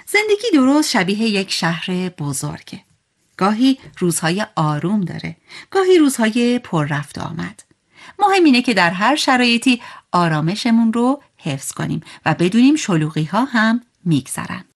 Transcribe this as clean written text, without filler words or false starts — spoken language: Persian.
زندگی درست شبیه یک شهر بزرگه. گاهی روزهای آروم داره، گاهی روزهای پر رفت و آمد. مهم اینه که در هر شرایطی آرامشمون رو حفظ کنیم و بدونیم شلوغی ها هم میگذرن.